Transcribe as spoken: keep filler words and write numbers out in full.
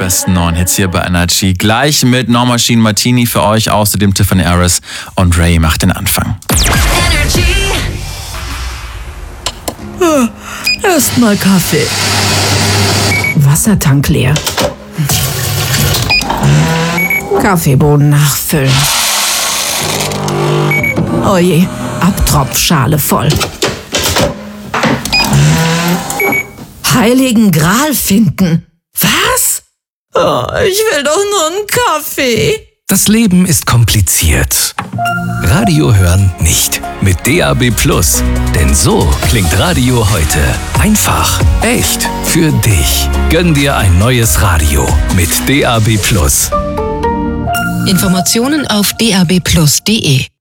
besten neuen Hits hier bei Energy. Gleich mit No Machine Martini für euch. Außerdem Tiffany Harris und Ray macht den Anfang. Energy. Erstmal Kaffee. Wassertank leer. Kaffeebohnen nachfüllen. Oje, Abtropfschale voll. Heiligen Gral finden. Was? Oh, ich will doch nur einen Kaffee. Das Leben ist kompliziert. Radio hören nicht. Mit D A B Plus. Denn so klingt Radio heute. Einfach, echt, für dich. Gönn dir ein neues Radio mit D A B Plus. Informationen auf d a b plus punkt d e.